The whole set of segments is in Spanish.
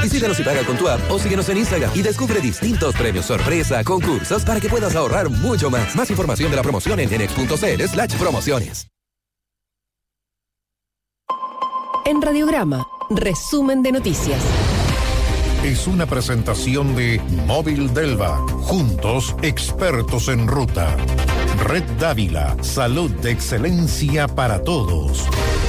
Visítanos y paga con tu app o síguenos en Instagram y descubre distintos premios sorpresa, concursos para que puedas ahorrar mucho más. Más información de la promoción en genex.cl/promociones. En Radiograma, resumen de noticias. Es una presentación de Móvil Delva. Juntos, expertos en ruta. Red Dávila, salud de excelencia para todos.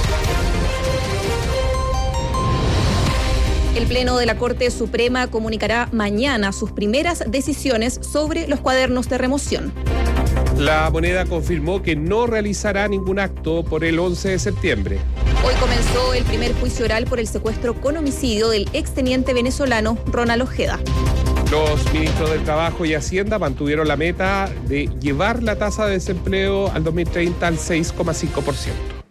El Pleno de la Corte Suprema comunicará mañana sus primeras decisiones sobre los cuadernos de remoción. La Moneda confirmó que no realizará ningún acto por el 11 de septiembre. Hoy comenzó el primer juicio oral por el secuestro con homicidio del exteniente venezolano Ronald Ojeda. Los ministros del Trabajo y Hacienda mantuvieron la meta de llevar la tasa de desempleo al 2030 al 6,5%.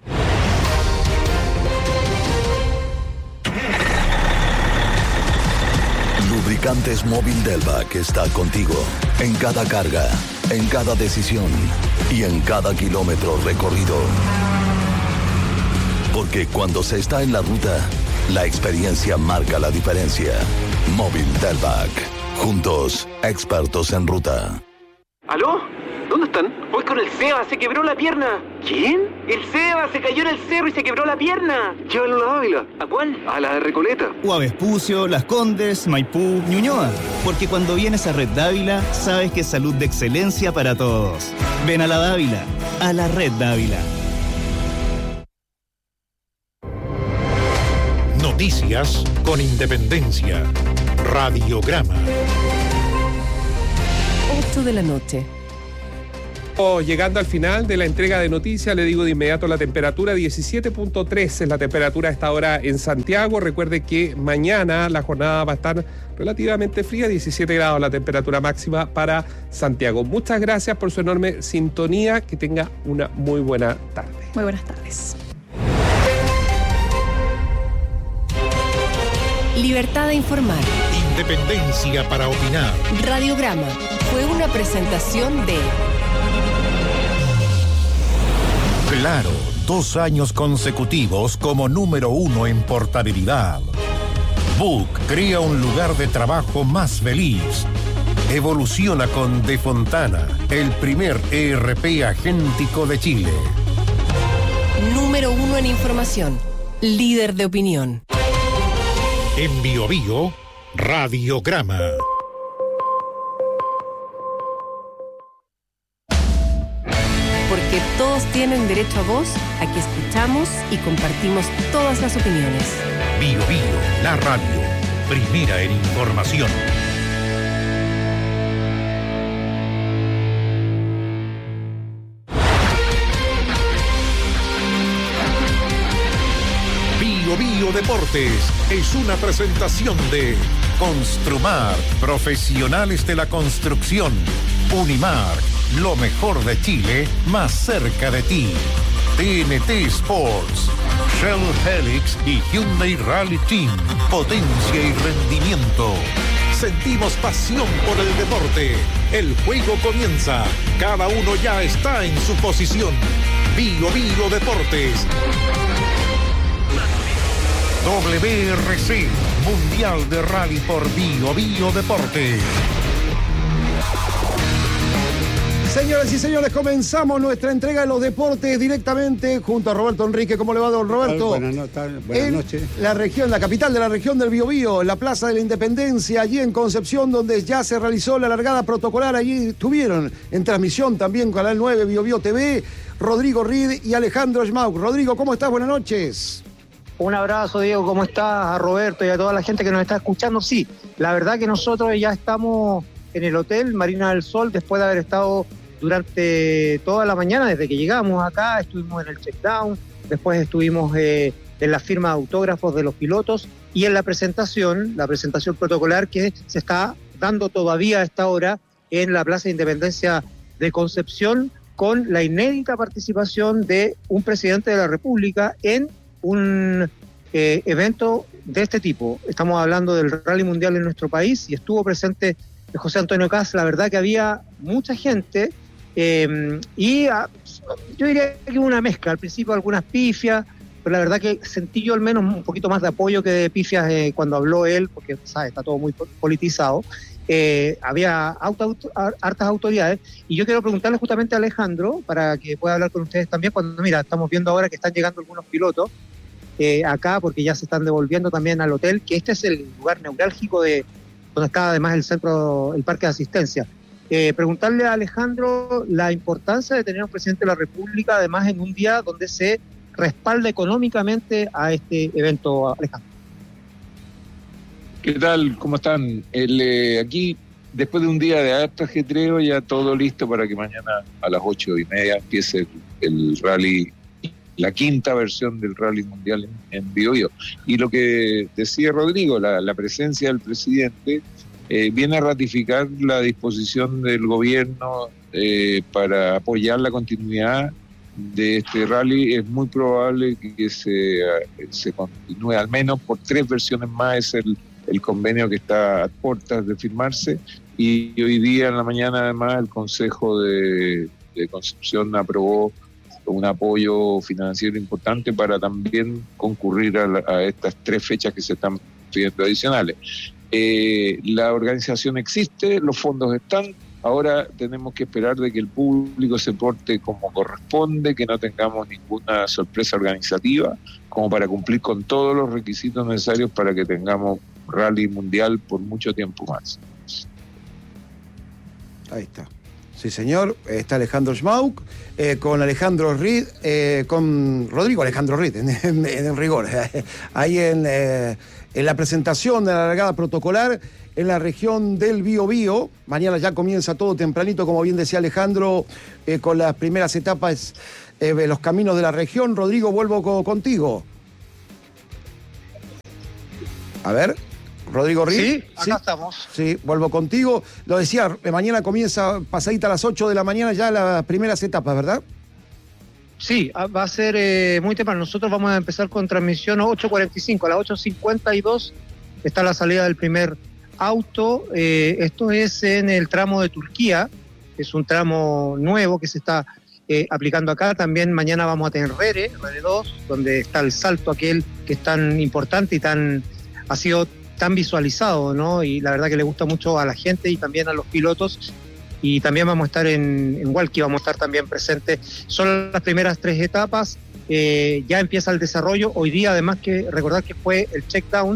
Lubricantes Móvil Delva, que está contigo en cada carga, en cada decisión y en cada kilómetro recorrido. Porque cuando se está en la ruta, la experiencia marca la diferencia. Móvil Delvac. Juntos, expertos en ruta. ¿Aló? ¿Dónde están? Voy con el Seba, se quebró la pierna. ¿Quién? El Seba se cayó en el cerro y se quebró la pierna. Llévalo a la Dávila. ¿A cuál? A la de Recoleta. O a Vespucio, Las Condes, Maipú, Ñuñoa. Porque cuando vienes a Red Dávila, sabes que es salud de excelencia para todos. Ven a la Dávila, a la Red Dávila. Noticias con independencia. Radiograma. 8 de la noche. Llegando al final de la entrega de noticias, le digo de inmediato la temperatura, 17.3 es la temperatura a esta hora en Santiago. Recuerde que mañana la jornada va a estar relativamente fría, 17 grados la temperatura máxima para Santiago. Muchas gracias por su enorme sintonía, que tenga una muy buena tarde. Muy buenas tardes. Libertad de informar. Independencia para opinar. Radiograma fue una presentación de Claro, 2 años consecutivos como número 1 en portabilidad. Book crea un lugar de trabajo más feliz. Evoluciona con De Fontana, el primer ERP agéntico de Chile. número 1 en información. Líder de opinión. En Bio Bio, Radiograma. Porque todos tienen derecho a voz, aquí escuchamos y compartimos todas las opiniones. Bio Bio, la radio, primera en información. Bio Bio Deportes es una presentación de Construmar, profesionales de la construcción. Unimar, lo mejor de Chile, más cerca de ti. TNT Sports, Shell Helix y Hyundai Rally Team. Potencia y rendimiento. Sentimos pasión por el deporte. El juego comienza. Cada uno ya está en su posición. Bio Bio Deportes. WRC, Mundial de Rally por Bio Bio Deportes. Señoras y señores, comenzamos nuestra entrega de los deportes directamente junto a Roberto Enrique. ¿Cómo le va, don Roberto? Buenas noches. La región, la capital de la región del Biobío, en la Plaza de la Independencia, allí en Concepción, donde ya se realizó la largada protocolar. Allí estuvieron en transmisión también Canal 9, Biobío TV, Rodrigo Reed y Alejandro Schmauk. Rodrigo, ¿cómo estás? Buenas noches. Un abrazo, Diego, ¿cómo estás? A Roberto y a toda la gente que nos está escuchando. Sí, la verdad que nosotros ya estamos en el Hotel Marina del Sol después de haber estado durante toda la mañana, desde que llegamos acá, estuvimos en el check-down, después estuvimos en la firma de autógrafos de los pilotos y en la presentación protocolar que se está dando todavía a esta hora en la Plaza de Independencia de Concepción, con la inédita participación de un presidente de la República en un evento de este tipo. Estamos hablando del Rally Mundial en nuestro país y estuvo presente José Antonio Kast. La verdad que había mucha gente y yo diría que una mezcla. Al principio algunas pifias, pero la verdad que sentí yo al menos un poquito más de apoyo que de pifias cuando habló él, porque ¿sabes? Está todo muy politizado. Había hartas autoridades, y yo quiero preguntarle justamente a Alejandro, para que pueda hablar con ustedes también, cuando mira, estamos viendo ahora que están llegando algunos pilotos acá, porque ya se están devolviendo también al hotel, que este es el lugar neurálgico de donde está además el parque de asistencia. Preguntarle a Alejandro la importancia de tener un presidente de la República, además en un día donde se respalda económicamente a este evento. Alejandro. ¿Qué tal? ¿Cómo están? Aquí, después de un día de harto ajetreo, ya todo listo para que mañana a las 8:30 empiece el rally, la quinta versión del rally mundial en Biobío. Y lo que decía Rodrigo, la presencia del presidente viene a ratificar la disposición del gobierno para apoyar la continuidad de este rally. Es muy probable que se continúe al menos por 3 versiones más. Es el convenio que está a puertas de firmarse, y hoy día en la mañana además el Consejo de Concepción aprobó un apoyo financiero importante para también concurrir a estas 3 fechas que se están pidiendo adicionales. La organización existe, los fondos están, ahora tenemos que esperar de que el público se porte como corresponde, que no tengamos ninguna sorpresa organizativa, como para cumplir con todos los requisitos necesarios para que tengamos rally mundial por mucho tiempo más. Ahí está. Sí, señor. Está Alejandro Schmauk, con Alejandro Reed, con Rodrigo Alejandro Reed, en rigor. Ahí en la presentación de la largada protocolar en la región del Biobío. Mañana ya comienza todo tempranito, como bien decía Alejandro, con las primeras etapas de los caminos de la región. Rodrigo, vuelvo contigo. A ver, Rodrigo Reed. Sí, acá estamos. Sí, vuelvo contigo. Lo decía, mañana comienza pasadita a las 8 de la mañana ya las primeras etapas, ¿verdad? Sí, va a ser muy temprano. Nosotros vamos a empezar con transmisión a 8:45. A las 8:52 está la salida del primer auto. Esto es en el tramo de Turquía. Es un tramo nuevo que se está aplicando acá. También mañana vamos a tener Rere 2, donde está el salto aquel que es tan importante y ha sido tan visualizado, ¿no? Y la verdad que le gusta mucho a la gente y también a los pilotos. Y también vamos a estar en Hualqui, vamos a estar también presentes. Son las primeras 3 etapas, ya empieza el desarrollo. Hoy día, además, que recordar que fue el checkdown,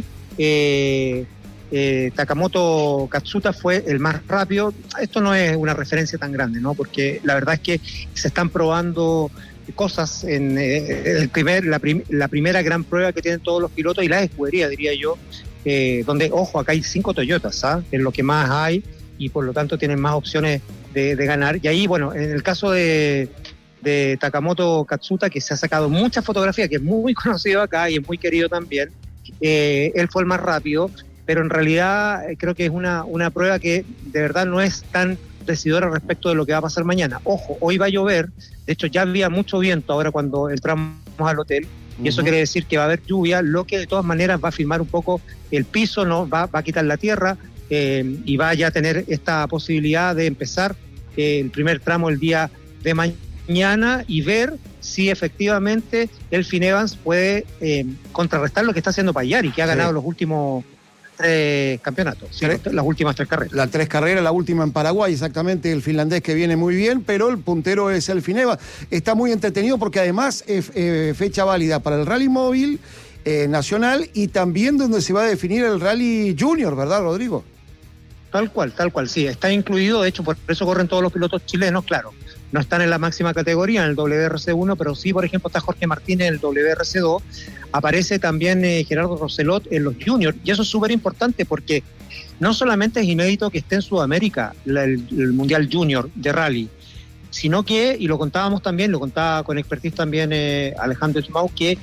Takamoto Katsuta fue el más rápido. Esto no es una referencia tan grande, ¿no? Porque la verdad es que se están probando cosas en la primera gran prueba que tienen todos los pilotos, y la escudería, diría yo, donde, ojo, acá hay 5 Toyotas, ¿ah? Es lo que más hay, y por lo tanto tienen más opciones de ganar. Y ahí, bueno, en el caso de Takamoto Katsuta, que se ha sacado muchas fotografías, que es muy conocido acá y es muy querido también, él fue el más rápido, pero en realidad creo que es una prueba que de verdad no es tan decidora respecto de lo que va a pasar mañana. Ojo, hoy va a llover, de hecho ya había mucho viento ahora cuando entramos al hotel, y eso quiere decir que va a haber lluvia, lo que de todas maneras va a firmar un poco el piso, ¿no? Va a quitar la tierra, y va ya a tener esta posibilidad de empezar el primer tramo el día de mañana y ver si efectivamente Elfyn Evans puede contrarrestar lo que está haciendo Pagliari, que ha ganado los últimos 3 campeonatos, ¿sí? Las últimas 3 carreras. Las 3 carreras, la última en Paraguay, exactamente, el finlandés que viene muy bien, pero el puntero es Elfyn Evans. Está muy entretenido porque además es fecha válida para el rally móvil nacional y también donde se va a definir el rally junior, ¿verdad, Rodrigo? Tal cual, sí, está incluido, de hecho por eso corren todos los pilotos chilenos, claro, no están en la máxima categoría, en el WRC1, pero sí, por ejemplo, está Jorge Martínez en el WRC2, aparece también Gerardo Roselot en los juniors, y eso es súper importante porque no solamente es inédito que esté en Sudamérica el Mundial Junior de Rally, sino que, y lo contábamos también, lo contaba con expertise también Alejandro Schmauk, que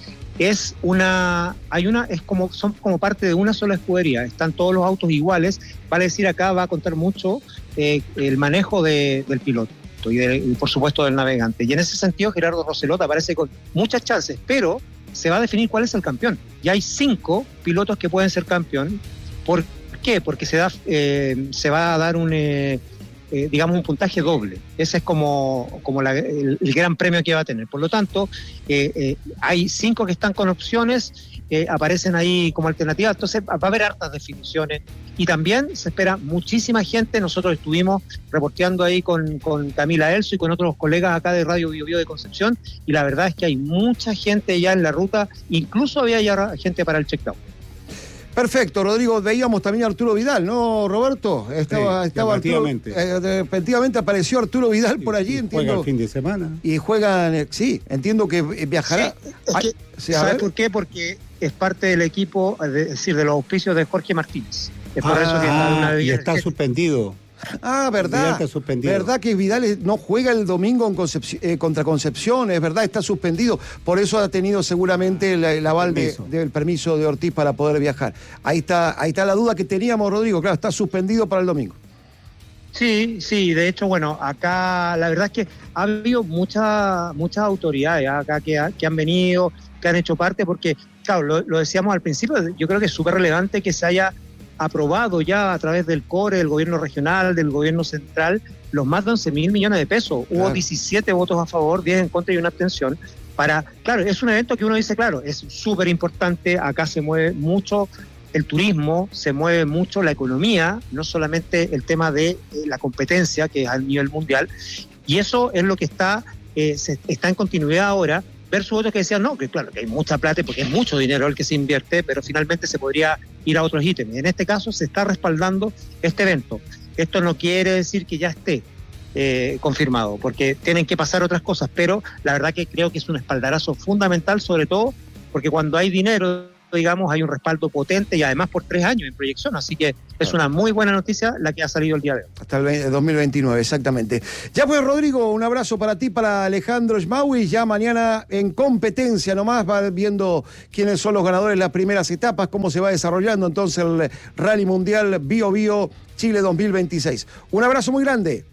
son como parte de una sola escudería, están todos los autos iguales, vale decir acá va a contar mucho el manejo del piloto y por supuesto del navegante, y en ese sentido Gerardo Roselot aparece con muchas chances, pero se va a definir cuál es el campeón. Ya hay 5 pilotos que pueden ser campeón. ¿Por qué? Porque se va a dar digamos, un puntaje doble. Ese es como el gran premio que va a tener. Por lo tanto, hay 5 que están con opciones, aparecen ahí como alternativa, entonces va a haber hartas definiciones y también se espera muchísima gente. Nosotros estuvimos reporteando ahí con Camila Elso y con otros colegas acá de Radio Biobío de Concepción, y la verdad es que hay mucha gente ya en la ruta, incluso había ya gente para el check-out. Perfecto, Rodrigo. Veíamos también a Arturo Vidal, ¿no, Roberto? Estaba Arturo, efectivamente apareció Arturo Vidal por allí, entiendo. Juega el fin de semana. Y juegan, sí, entiendo que viajará. Sí, ¿sabes por qué? Porque es parte del equipo, es decir, de los auspicios de Jorge Martínez. Es por eso que y está suspendido. Verdad. ¿Verdad que Vidal no juega el domingo en contra Concepción? Es verdad, está suspendido. Por eso ha tenido seguramente el aval del permiso de Ortiz para poder viajar. Ahí está la duda que teníamos, Rodrigo. Claro, está suspendido para el domingo. Sí, de hecho, bueno, acá la verdad es que ha habido muchas autoridades acá que han venido, que han hecho parte, porque, claro, lo decíamos al principio, yo creo que es súper relevante que se haya aprobado ya a través del CORE, del gobierno regional, del gobierno central, los más de 11.000 millones de pesos. Hubo 17 votos a favor, 10 en contra y una abstención. Claro, es un evento que uno dice, claro, es súper importante, acá se mueve mucho el turismo, se mueve mucho la economía, no solamente el tema de la competencia, que es a nivel mundial, y eso es lo que está en continuidad ahora, versus otros que decían, no, que claro, que hay mucha plata porque es mucho dinero el que se invierte, pero finalmente se podría ir a otros ítems. En este caso se está respaldando este evento. Esto no quiere decir que ya esté confirmado, porque tienen que pasar otras cosas, pero la verdad que creo que es un espaldarazo fundamental, sobre todo porque cuando hay dinero, digamos, hay un respaldo potente y además por 3 años en proyección, así que es una muy buena noticia la que ha salido el día de hoy. Hasta el 2029, exactamente. Ya pues, Rodrigo, un abrazo para ti, para Alejandro Schmaui, ya mañana en competencia nomás, va viendo quiénes son los ganadores en las primeras etapas, cómo se va desarrollando entonces el Rally Mundial Biobío Chile 2026. Un abrazo muy grande.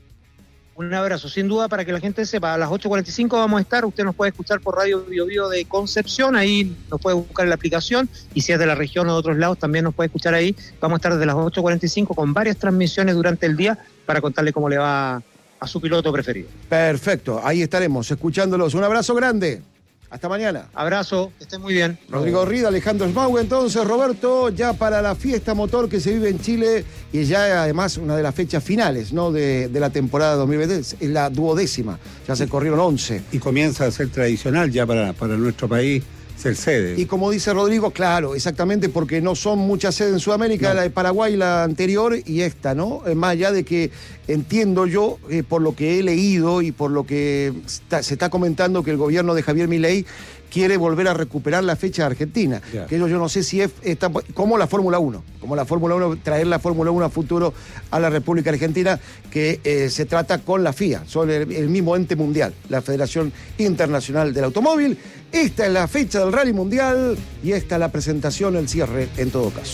Un abrazo, sin duda, para que la gente sepa, a las 8:45 vamos a estar, usted nos puede escuchar por Radio Biobío de Concepción, ahí nos puede buscar en la aplicación, y si es de la región o de otros lados también nos puede escuchar ahí. Vamos a estar desde las 8:45 con varias transmisiones durante el día para contarle cómo le va a su piloto preferido. Perfecto, ahí estaremos escuchándolos. Un abrazo grande. Hasta mañana. Abrazo, que estén muy bien. Rodrigo Rida, Alejandro Schmaui, entonces, Roberto, ya para la fiesta motor que se vive en Chile, y ya además una de las fechas finales, ¿no?, de la temporada 2020, es la 12ª, ya se corrieron 11. Y comienza a ser tradicional ya para nuestro país ser sede. Y como dice Rodrigo, claro, exactamente, porque no son muchas sedes en Sudamérica, la de Paraguay, la anterior y esta, ¿no? Más allá de que entiendo yo, por lo que he leído y por lo que se está comentando, que el gobierno de Javier Milei quiere volver a recuperar la fecha de Argentina. Yeah. Que yo no sé si es como la Fórmula 1. Como la Fórmula 1, traer la Fórmula 1 a futuro a la República Argentina, que se trata con la FIA, son el mismo ente mundial, la Federación Internacional del Automóvil. Esta es la fecha del Rally Mundial y esta es la presentación, el cierre en todo caso.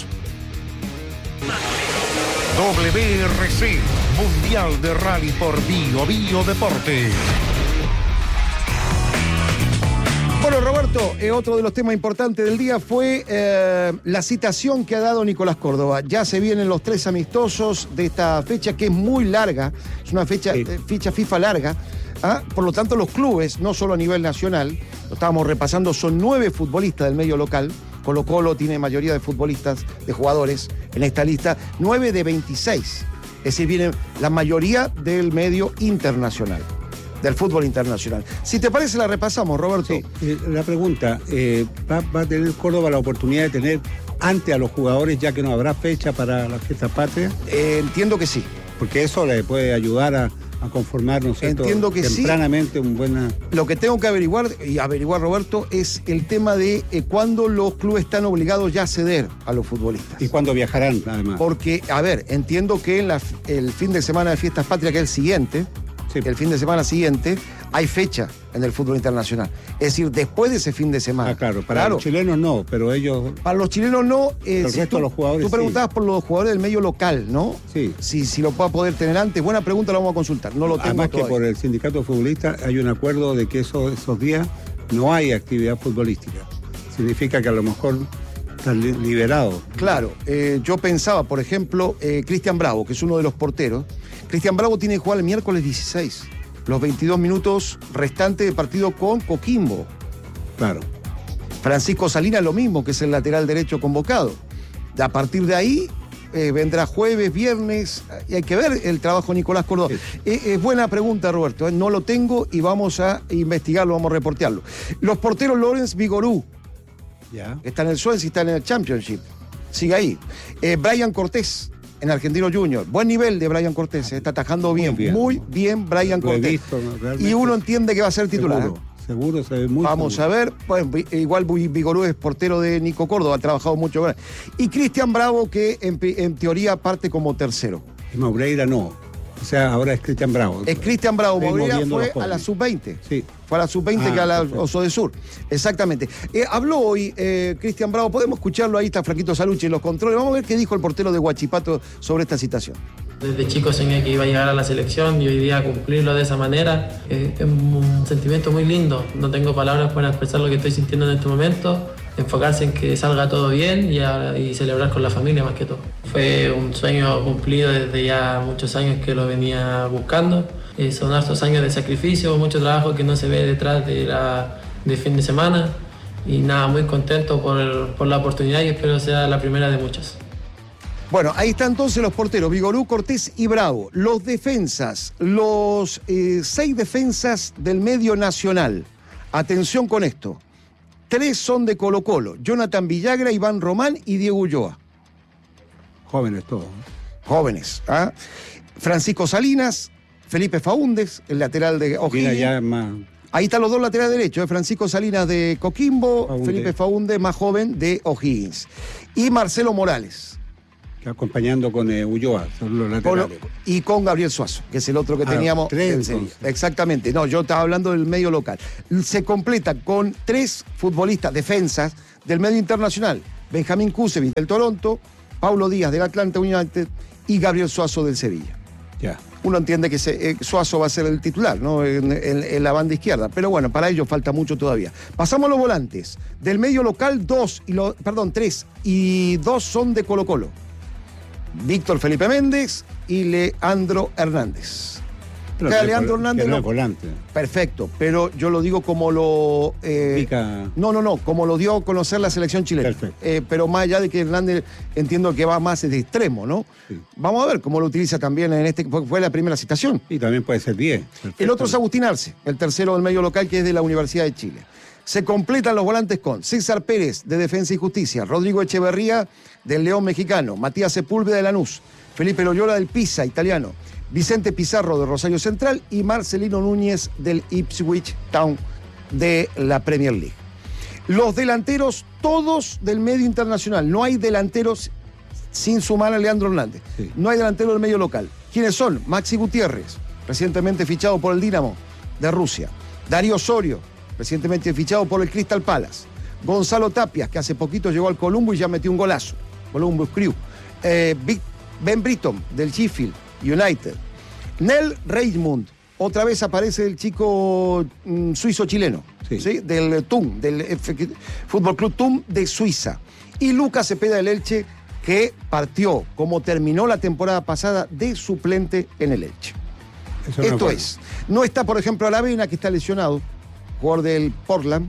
WRC, Mundial de Rally por Biobío Deportes. Bueno, Roberto, otro de los temas importantes del día fue la citación que ha dado Nicolás Córdoba. Ya se vienen los 3 amistosos de esta fecha, que es muy larga, es una fecha FIFA larga. Por lo tanto, los clubes, no solo a nivel nacional, lo estábamos repasando, son 9 futbolistas del medio local. Colo-Colo tiene mayoría de futbolistas, de jugadores en esta lista, 9 de 26. Es decir, viene la mayoría del medio internacional, del fútbol internacional. Si te parece, la repasamos, Roberto. Sí, la pregunta, ¿va a tener Córdoba la oportunidad de tener antes a los jugadores, ya que no habrá fecha para la fiesta patria? Entiendo que sí. Porque eso le puede ayudar a conformar, ¿no es cierto?, entiendo que tempranamente un buena... Lo que tengo que averiguar, Roberto, es el tema de cuándo los clubes están obligados ya a ceder a los futbolistas. Y cuándo viajarán, además. Porque, a ver, entiendo que el fin de semana de Fiestas Patrias, que es el siguiente, el fin de semana siguiente, hay fecha en el fútbol internacional. Es decir, después de ese fin de semana. Claro, para los chilenos no, pero ellos... Para los chilenos no. El resto de los jugadores Tú preguntabas por los jugadores del medio local, ¿no? Sí. Si lo va a poder tener antes. Buena pregunta, la vamos a consultar. No lo tengo Además todavía. Que por el sindicato futbolista hay un acuerdo de que esos días no hay actividad futbolística. Significa que a lo mejor Están liberados. Claro, yo pensaba, por ejemplo, Cristian Bravo, que es uno de los porteros. Cristian Bravo tiene que jugar el miércoles 16, los 22 minutos restantes de partido con Coquimbo. Claro. Francisco Salinas lo mismo, que es el lateral derecho convocado. A partir de ahí vendrá jueves, viernes, y hay que ver el trabajo de Nicolás Córdoba. Es buena pregunta, Roberto, no lo tengo y vamos a investigarlo, vamos a reportearlo. Los porteros Lorenz Vigorú, que está en el Swansea, está en el Championship, sigue ahí. Brian Cortés, en Argentino Junior, buen nivel de Brian Cortés, está atajando muy bien Brian Cortés. Visto, y uno entiende que va a ser titular. Seguro, se ve muy Vamos seguro. a ver, bueno, igual Vigorú es portero de Nico Córdoba, ha trabajado mucho con él. Y Cristian Bravo, que en teoría parte como tercero. Y Moreira no. O sea, ahora es Cristian Bravo. Es Cristian Bravo. Moreira fue a la sub-20. Sí. Fue a la sub-20 que a la perfecto. Oso de Sur. Exactamente. Habló hoy Cristian Bravo, podemos escucharlo, ahí está Franquito Salucci en los controles. Vamos a ver qué dijo el portero de Huachipato sobre esta situación. Desde chico soñé que iba a llegar a la selección y hoy día cumplirlo de esa manera es un sentimiento muy lindo. No tengo palabras para expresar lo que estoy sintiendo en este momento. Enfocarse en que salga todo bien y celebrar con la familia más que todo. Fue un sueño cumplido desde ya muchos años que lo venía buscando. Son hartos años de sacrificio, mucho trabajo que no se ve detrás de fin de semana. Y nada, muy contento por la oportunidad y espero sea la primera de muchas. Bueno, ahí están entonces los porteros, Vigorú, Cortés y Bravo. Los defensas, los 6 defensas del medio nacional. Atención con esto. 3 son de Colo-Colo, Jonathan Villagra, Iván Román y Diego Ulloa. Jóvenes todos. Jóvenes. ¿Ah? Francisco Salinas, Felipe Faúndez, el lateral de O'Higgins. Ahí están los dos laterales derechos, Francisco Salinas de Coquimbo, Felipe Faúndez, más joven, de O'Higgins. Y Marcelo Morales. Acompañando con Ulloa, son los laterales. Y con Gabriel Suazo, que es el otro que teníamos. 3, exactamente. No, yo estaba hablando del medio local. Se completa con 3 futbolistas, defensas, del medio internacional. Benjamín Kusevich del Toronto, Paulo Díaz del Atlanta United y Gabriel Suazo del Sevilla. Ya. Uno entiende que Suazo va a ser el titular, ¿no? En la banda izquierda. Pero bueno, para ello falta mucho todavía. Pasamos a los volantes. Del medio local, 3 y 2 son de Colo-Colo. Víctor Felipe Méndez y Leandro Hernández. Leandro Hernández no es volante. Perfecto, pero yo lo digo como lo... como lo dio a conocer la selección chilena. Pero más allá de que Hernández entiendo que va más de extremo, ¿no? Sí. vamos a ver cómo lo utiliza también en este, porque fue la primera citación. Y también puede ser 10. Perfecto. El otro es Agustín Arce, el tercero del medio local, que es de la Universidad de Chile. Se completan los volantes con César Pérez, de Defensa y Justicia, Rodrigo Echeverría, del León Mexicano, Matías Sepúlveda, de Lanús, Felipe Loyola, del Pisa, italiano, Vicente Pizarro, de Rosario Central, y Marcelino Núñez, del Ipswich Town, de la Premier League. Los delanteros, todos del medio internacional. No hay delanteros sin sumar a Leandro Hernández. Sí. No hay delantero del medio local. ¿Quiénes son? Maxi Gutiérrez, recientemente fichado por el Dinamo de Rusia. Darío Osorio, recientemente fichado por el Crystal Palace. Gonzalo Tapias, que hace poquito llegó al Colombo y ya metió un golazo. Columbus Crew. Ben Britton, del Sheffield United. Nel Reijmund, otra vez aparece el chico suizo-chileno, ¿sí? Del TUM, del Fútbol Club TUM de Suiza. Y Lucas Cepeda del Elche, que partió, como terminó la temporada pasada, de suplente en el Elche. Esto es, no está, por ejemplo, Aravena, que está lesionado, jugador del Portland,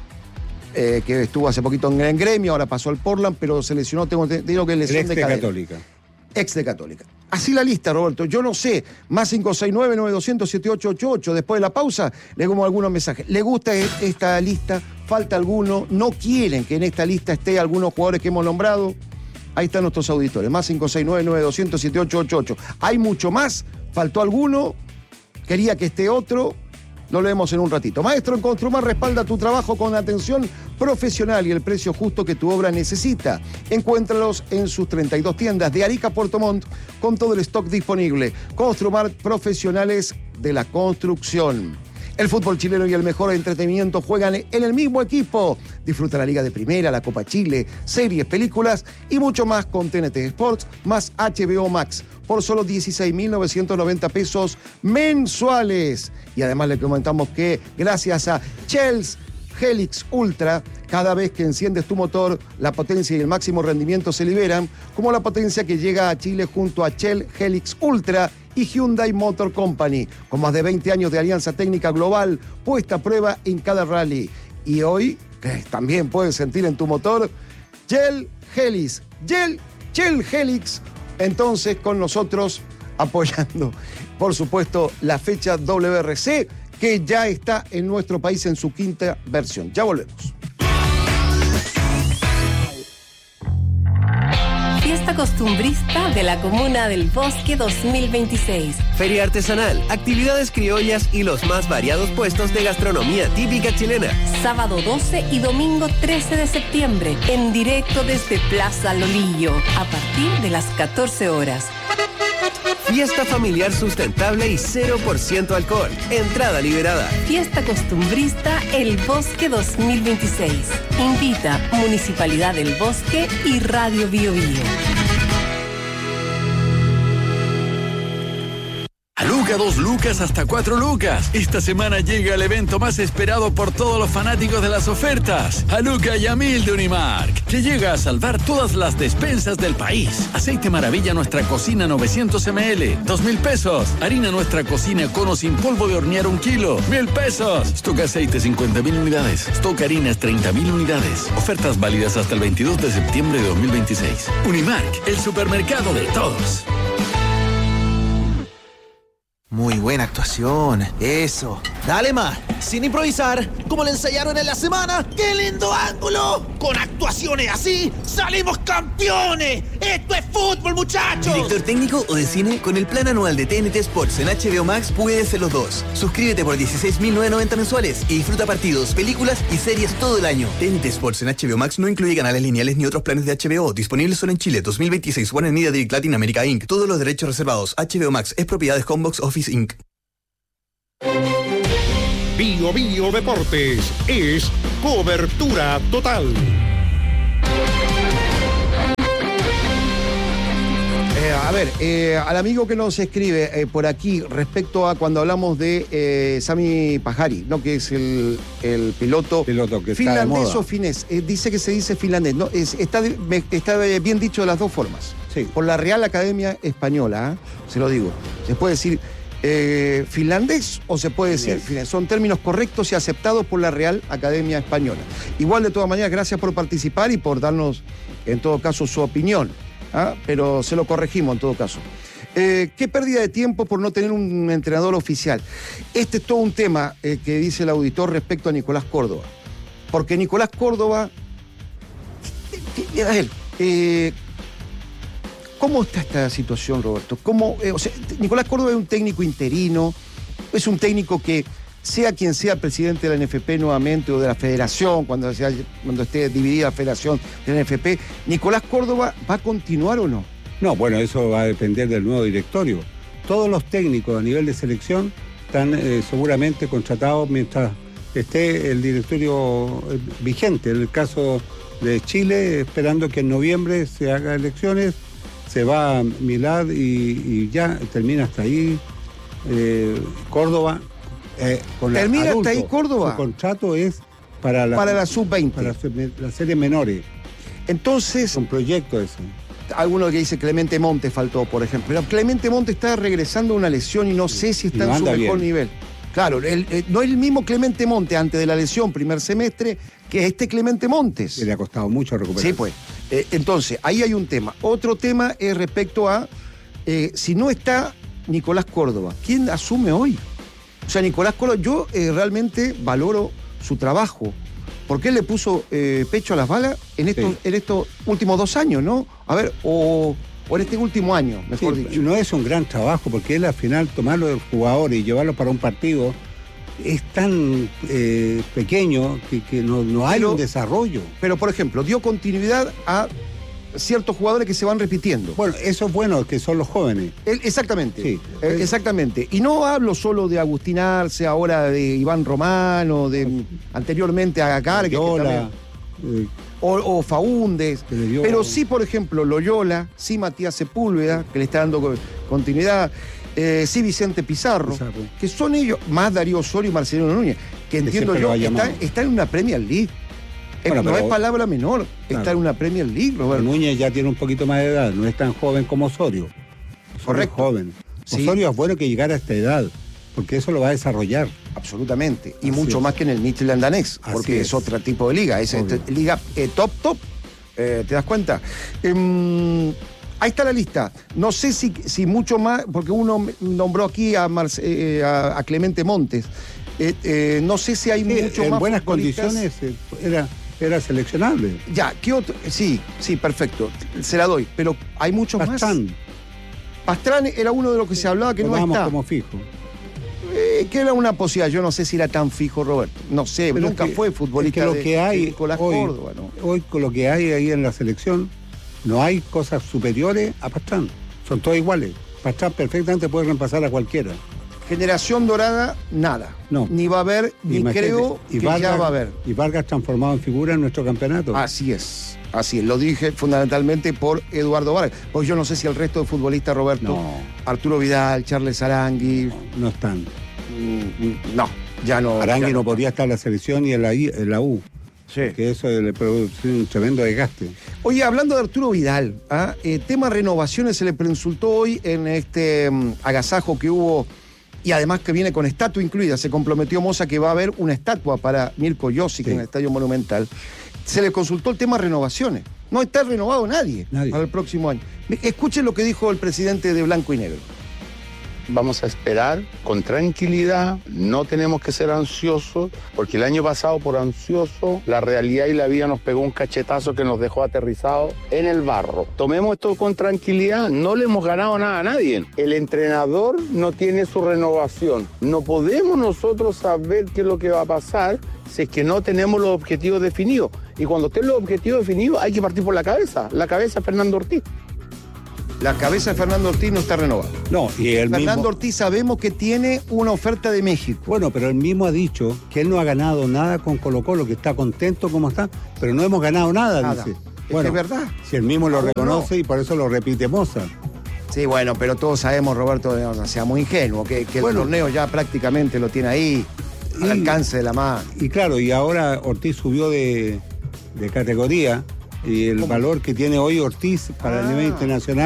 que estuvo hace poquito en Gremio, ahora pasó al Portland, pero se lesionó, tengo entendido que es lesión de cadera. Católica. Ex de Católica. Así la lista, Roberto. Yo no sé. Más 569-9200-7888. Después de la pausa, leemos algunos mensajes. ¿Le gusta esta lista? ¿Falta alguno? ¿No quieren que en esta lista esté algunos jugadores que hemos nombrado? Ahí están nuestros auditores. Más 569-9200-7888. ¿Hay mucho más? ¿Faltó alguno? ¿Quería que esté otro? Lo leemos en un ratito. Maestro, en Construmar respalda tu trabajo con atención profesional y el precio justo que tu obra necesita. Encuéntralos en sus 32 tiendas de Arica a Puerto Montt con todo el stock disponible. Construmar, profesionales de la construcción. El fútbol chileno y el mejor entretenimiento juegan en el mismo equipo. Disfruta la Liga de Primera, la Copa Chile, series, películas y mucho más con TNT Sports más HBO Max por solo 16.990 pesos mensuales. Y además le comentamos que gracias a Chelsea Helix Ultra. Cada vez que enciendes tu motor, la potencia y el máximo rendimiento se liberan, como la potencia que llega a Chile junto a Shell Helix Ultra y Hyundai Motor Company, con más de 20 años de alianza técnica global puesta a prueba en cada rally. Y hoy, que también puedes sentir en tu motor, Shell Helix, Shell Helix, entonces con nosotros apoyando, por supuesto, la fecha WRC, que ya está en nuestro país en su 5ª versión. Ya volvemos. Fiesta costumbrista de la Comuna del Bosque 2026. Feria artesanal, actividades criollas y los más variados puestos de gastronomía típica chilena. Sábado 12 y domingo 13 de septiembre, en directo desde Plaza Lolillo, a partir de las 14 horas. Fiesta familiar sustentable y 0% alcohol. Entrada liberada. Fiesta costumbrista El Bosque 2026. Invita Municipalidad del Bosque y Radio Bio Bio. A Luca 2 lucas hasta 4 lucas. Esta semana llega el evento más esperado por todos los fanáticos de las ofertas. A Luca y a 1000 de Unimark, que llega a salvar todas las despensas del país. Aceite Maravilla Nuestra Cocina 900 ml, 2.000 pesos. Harina Nuestra Cocina Cono sin polvo de hornear 1 kilo, 1.000 pesos. Stock Aceite 50.000 unidades. Stock Harinas 30.000 unidades. Ofertas válidas hasta el 22 de septiembre de 2026. Unimark, el supermercado de todos. Muy buena actuación, eso. Dale más, sin improvisar, como le ensayaron en la semana. ¡Qué lindo ángulo! Con actuaciones así, ¡salimos campeones! ¡Esto es fútbol, muchachos! ¿Director técnico o de cine? Con el plan anual de TNT Sports en HBO Max puedes ser los dos. Suscríbete por 16.990 mensuales y disfruta partidos, películas y series todo el año. TNT Sports en HBO Max no incluye canales lineales ni otros planes de HBO. Disponibles solo en Chile. 2026. Warner Media Direct Latin America Inc. Todos los derechos reservados. HBO Max es propiedad de Homebox Office Inc. Bio Bio Deportes es cobertura total. Al amigo que nos escribe por aquí respecto a cuando hablamos de Sami Pajari, ¿no? Que es el piloto que finlandés o finés. Dice que se dice finlandés. No, está bien dicho de las dos formas. Sí. Por la Real Academia Española, se lo digo. Se puede decir finlandés o se puede decir finés. Son términos correctos y aceptados por la Real Academia Española. Igual, de todas maneras, gracias por participar y por darnos, en todo caso, su opinión. Pero se lo corregimos en todo caso. Qué pérdida de tiempo por no tener un entrenador oficial. Este es todo un tema que dice el auditor respecto a Nicolás Córdoba. Porque Nicolás Córdoba, ¿cómo está esta situación, Roberto? Nicolás Córdoba es un técnico interino, es un técnico que, sea quien sea el presidente de la NFP nuevamente o de la federación, cuando esté dividida la federación de la NFP, ¿Nicolás Córdoba va a continuar o no? No, bueno, eso va a depender del nuevo directorio. Todos los técnicos a nivel de selección están seguramente contratados mientras esté el directorio vigente. En el caso de Chile, esperando que en noviembre se hagan elecciones, se va Milad y ya termina hasta ahí. Córdoba... ¿Termina hasta ahí Córdoba? Su contrato es para la sub-20. Para las series menores. Entonces... Un proyecto ese. Alguno que dice Clemente Montes faltó, por ejemplo. Pero Clemente Montes está regresando a una lesión y no sé si está en su mejor nivel. Claro, no es el mismo Clemente Montes antes de la lesión, primer semestre, que este Clemente Montes. Le ha costado mucho recuperarse. Sí, pues. Entonces, ahí hay un tema. Otro tema es respecto a si no está Nicolás Córdoba, ¿quién asume hoy? O sea, Nicolás Córdoba, yo realmente valoro su trabajo, porque él le puso pecho a las balas en estos últimos 2 años, ¿no? A ver, o en este último año, mejor dicho. No es un gran trabajo, porque él al final tomarlo del jugador y llevarlo para un partido es tan pequeño que no hay un desarrollo. Pero, por ejemplo, dio continuidad a ciertos jugadores que se van repitiendo. Bueno, eso es bueno, que son los jóvenes. Exactamente. Sí. Exactamente. Y no hablo solo de Agustín Arce, ahora de Iván Romano, anteriormente a Cargue, o Faúndez. Pero sí, por ejemplo, Loyola, sí Matías Sepúlveda, que le está dando continuidad, sí Vicente Pizarro, que son ellos, más Darío Osorio y Marcelino Núñez, que entiendo yo, está en una Premier League. Bueno, no es palabra menor, claro. Está en una Premier League, Roberto. Núñez ya tiene un poquito más de edad, no es tan joven como Osorio. Correcto. Es joven. Sí. Osorio es bueno que llegara a esta edad, porque eso lo va a desarrollar. Absolutamente. Y así mucho más que en el Midtjylland danés, porque es otro tipo de liga. Es liga top. ¿Te das cuenta? Ahí está la lista. No sé si mucho más, porque uno nombró aquí a Clemente Montes. No sé si hay mucho en más. En buenas condiciones era seleccionable. Ya, ¿qué otro? Sí, perfecto. Se la doy. Pero hay muchos más. Pastrán era uno de los que se hablaba que no está. Como fijo. Que era una posibilidad. Yo no sé si era tan fijo, Roberto. No sé, pero nunca fue futbolista lo que hay Nicolás Córdoba, ¿no? Hoy con lo que hay ahí en la selección, no hay cosas superiores a Pastrán. Son todos iguales. Pastrán perfectamente puede reemplazar a cualquiera. Generación dorada, nada. No. Ni va a haber, ni creo que ya va a haber. Y Vargas transformado en figura en nuestro campeonato. Así es. Lo dije fundamentalmente por Eduardo Vargas. Pues yo no sé si el resto de futbolistas, Roberto, Arturo Vidal, Charles Arangui... No están. No, ya no. Arangui no podría estar en la selección y en la U. Sí. Que eso le produce un tremendo desgaste. Oye, hablando de Arturo Vidal, tema renovaciones se le consultó hoy en este agasajo que hubo, y además que viene con estatua incluida. Se comprometió Moza que va a haber una estatua para Mirko Josic en el Estadio Monumental. Se le consultó el tema renovaciones. No está renovado nadie para el próximo año. Escuchen lo que dijo el presidente de Blanco y Negro. Vamos a esperar con tranquilidad, no tenemos que ser ansiosos, porque el año pasado por ansioso la realidad y la vida nos pegó un cachetazo que nos dejó aterrizados en el barro. Tomemos esto con tranquilidad, no le hemos ganado nada a nadie. El entrenador no tiene su renovación. No podemos nosotros saber qué es lo que va a pasar si es que no tenemos los objetivos definidos. Y cuando estén los objetivos definidos hay que partir por la cabeza es Fernando Ortiz. La cabeza de Fernando Ortiz no está renovada. No, y Fernando Ortiz sabemos que tiene una oferta de México. Bueno, pero él mismo ha dicho que él no ha ganado nada con Colo-Colo, que está contento como está, pero no hemos ganado nada. Dice. Bueno, es verdad. Si él mismo lo reconoce y por eso lo repite Moza. Sí, bueno, pero todos sabemos, Roberto, no seamos ingenuos, que el torneo ya prácticamente lo tiene ahí, al alcance de la mano. Y claro, y ahora Ortiz subió de categoría, y el valor que tiene hoy Ortiz para el nivel internacional